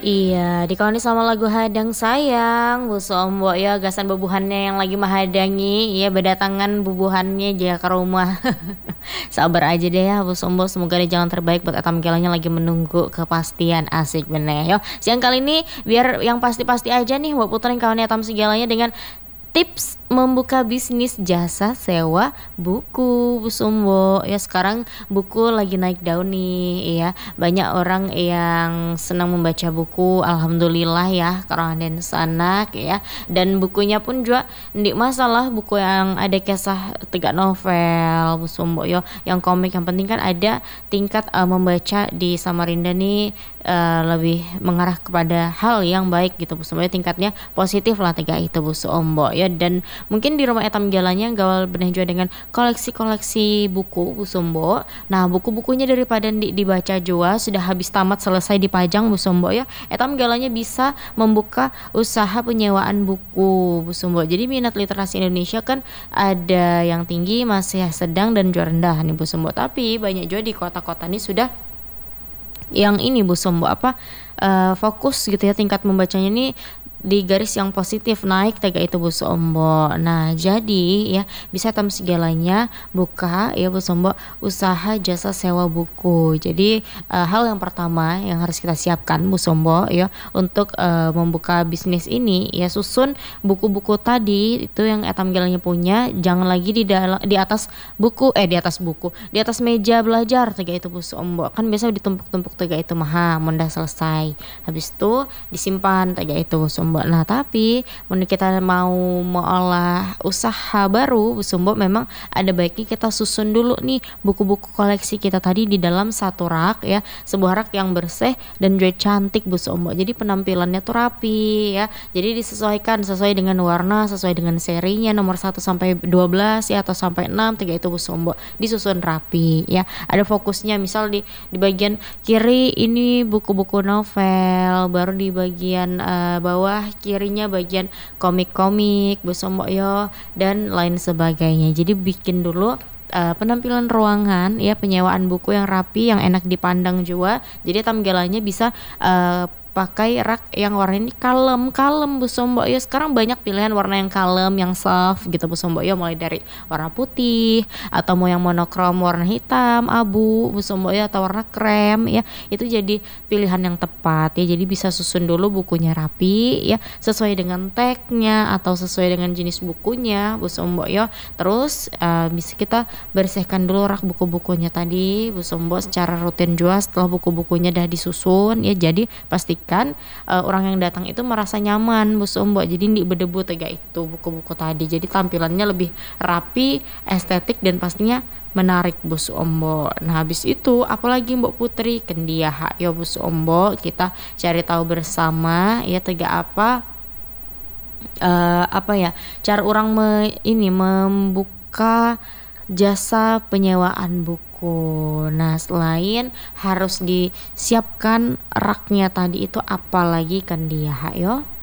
Iya, dikawani sama lagu Hadang Sayang, Bu Sombo ya gasan bubuhannya yang lagi menghadangi, ya berdatangan bubuhannya dia ke rumah. Sabar aja deh ya Bu Sombo, semoga ada jalan terbaik buat Atam Gelanya lagi menunggu kepastian asik bener yo. Siang kali ini biar yang pasti-pasti aja nih buat puterin kawannya Atam Segalanya dengan tips membuka bisnis jasa sewa buku Bu Sumbo ya. Sekarang buku lagi naik daun nih ya, banyak orang yang senang membaca buku, alhamdulillah ya karangan sanak ya. Dan bukunya pun juga ndik masalah buku yang ada kisah tiga novel Bu Sumbo yo, yang komik, yang penting kan ada tingkat membaca di Samarinda nih lebih mengarah kepada hal yang baik gitu Bu Sumbo, tingkatnya positif lah tiga itu Bu Sumbo ya. Dan mungkin di rumah etam jalannya gawal benih juga dengan koleksi-koleksi buku Bu Sumbo. Nah buku-bukunya daripada dibaca juga sudah habis tamat selesai dipajang Bu Sumbo ya, etam galanya bisa membuka usaha penyewaan buku Bu Sumbo. Jadi minat literasi Indonesia kan ada yang tinggi, masih sedang, dan juga rendah nih Bu Sumbo. Tapi banyak juga di kota-kota ini sudah yang ini Bu Sumbo fokus gitu ya, tingkat membacanya nih di garis yang positif naik tega itu Bu Sombo. Nah jadi ya bisa tam segalanya buka ya Bu Sombo usaha jasa sewa buku. Jadi hal yang pertama yang harus kita siapkan Bu Sombo ya untuk membuka bisnis ini ya, susun buku-buku tadi itu yang etam gelanya punya, jangan lagi di atas buku di atas meja belajar tega itu Bu Sombo, kan biasa ditumpuk-tumpuk tega itu mah mudah selesai, habis itu disimpan tega itu Bu Sombo. Nah tapi menurut kita mau mengolah usaha baru Bu Sombo, memang ada baiknya kita susun dulu nih buku-buku koleksi kita tadi di dalam satu rak ya, sebuah rak yang bersih dan juga cantik Bu Sombo. Jadi penampilannya tuh rapi ya, jadi disesuaikan sesuai dengan warna, sesuai dengan serinya nomor 1 sampai 12 ya, atau sampai 6 tiga itu Bu Sombo, disusun rapi ya. Ada fokusnya, misal di bagian kiri ini buku-buku novel, baru di bagian bawah kirinya bagian komik-komik Bu Sombo yo, dan lain sebagainya. Jadi bikin dulu penampilan ruangan ya, penyewaan buku yang rapi, yang enak dipandang juga. Jadi tamgelannya bisa pakai rak yang warnanya kalem Bu Sombo ya. Sekarang banyak pilihan warna yang kalem, yang soft gitu Bu Sombo ya, mulai dari warna putih atau mau yang monokrom warna hitam, abu Bu Sombo ya, atau warna krem ya. Itu jadi pilihan yang tepat ya. Jadi bisa susun dulu bukunya rapi ya, sesuai dengan tagnya atau sesuai dengan jenis bukunya Bu Sombo ya. Terus bisa kita bersihkan dulu rak buku-bukunya tadi Bu Sombo secara rutin juga setelah buku-bukunya dah disusun ya. Jadi pastikan orang yang datang itu merasa nyaman Bu Sombo, jadi ndik berdebu tega itu buku-buku tadi. Jadi tampilannya lebih rapi, estetik, dan pastinya menarik Bu Sombo. Nah habis itu apalagi Mbok Putri kendia ya Bu Sombo, kita cari tahu bersama ya tega apa ya cara orang membuka jasa penyewaan buku. Nah selain harus disiapkan raknya tadi itu, apalagi kan dia yo.